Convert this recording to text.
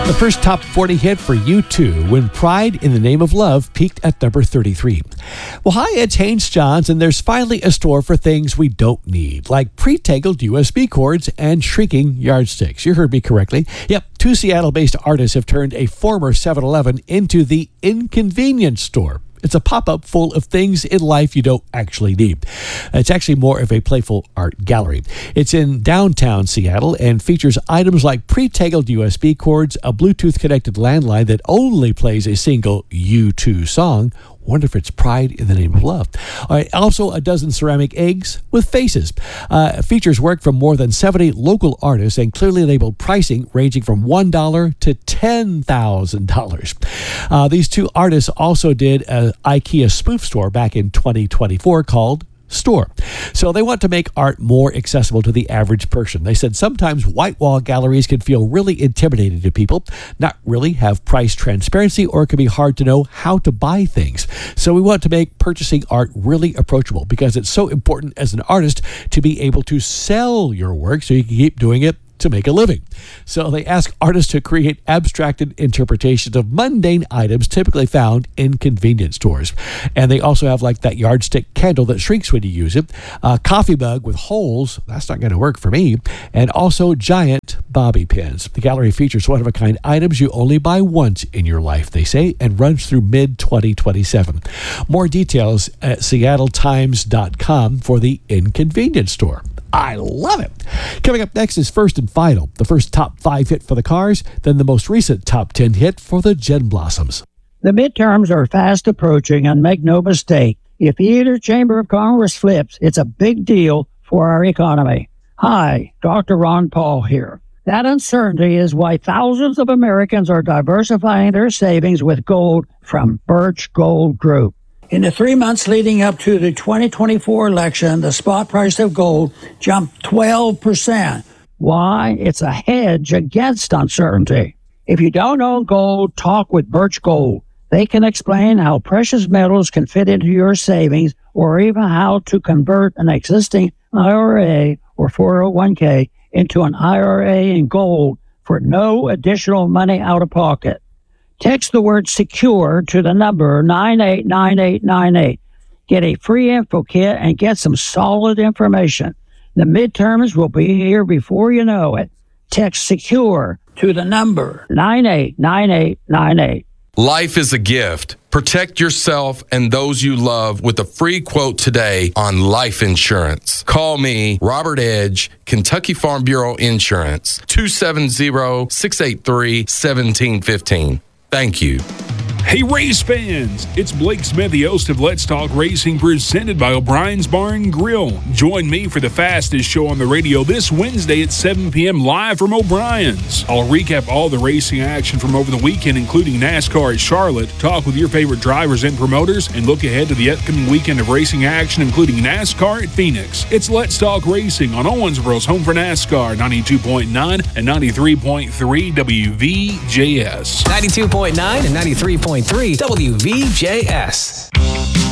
The first top 40 hit for U2 when Pride in the Name of Love peaked at number 33. Well, hi, it's Haynes Johns, and there's finally a store for things we don't need, like pre-tangled USB cords and shrinking yardsticks. You heard me correctly. Yep, two Seattle-based artists have turned a former 7-Eleven into the Inconvenience Store. It's a pop-up full of things in life you don't actually need. It's actually more of a playful art gallery. It's in downtown Seattle and features items like pre-tangled USB cords, a Bluetooth-connected landline that only plays a single U2 song. Wonder if it's Pride in the Name of Love. All right, also a dozen ceramic eggs with faces. Features work from more than 70 local artists and clearly labeled pricing ranging from $1 to $10,000. These two artists also did an IKEA spoof store back in 2024 called Store. So they want to make art more accessible to the average person. They said sometimes white wall galleries can feel really intimidating to people, not really have price transparency, or it can be hard to know how to buy things. So we want to make purchasing art really approachable because it's so important as an artist to be able to sell your work so you can keep doing it to make a living. So they ask artists to create abstracted interpretations of mundane items typically found in convenience stores. And they also have like that yardstick candle that shrinks when you use it, a coffee mug with holes, that's not going to work for me, and also giant bobby pins. The gallery features one-of-a-kind items you only buy once in your life, they say, and runs through mid-2027. More details at seattletimes.com for the Inconvenience Store. I love it. Coming up next is First and Final, the first top 5 hit for the Cars, then the most recent top 10 hit for the Gen Blossoms. The midterms are fast approaching, and make no mistake, if either chamber of Congress flips, it's a big deal for our economy. Hi, Dr. Ron Paul here. That uncertainty is why thousands of Americans are diversifying their savings with gold from Birch Gold Group. In the 3 months leading up to the 2024 election, the spot price of gold jumped 12%. Why? It's a hedge against uncertainty. If you don't own gold, talk with Birch Gold. They can explain how precious metals can fit into your savings, or even how to convert an existing IRA or 401k into an IRA in gold for no additional money out of pocket. Text the word SECURE to the number 989898. Get a free info kit and get some solid information. The midterms will be here before you know it. Text SECURE to the number 989898. Life is a gift. Protect yourself and those you love with a free quote today on life insurance. Call me, Robert Edge, Kentucky Farm Bureau Insurance, 270-683-1715. Thank you. Hey, race fans! It's Blake Smith, the host of Let's Talk Racing, presented by O'Brien's Bar and Grill. Join me for the fastest show on the radio this Wednesday at 7 p.m. live from O'Brien's. I'll recap all the racing action from over the weekend, including NASCAR at Charlotte, talk with your favorite drivers and promoters, and look ahead to the upcoming weekend of racing action, including NASCAR at Phoenix. It's Let's Talk Racing on Owensboro's home for NASCAR, 92.9 and 93.3 WVJS. 92.9 and 93.3 WVJS.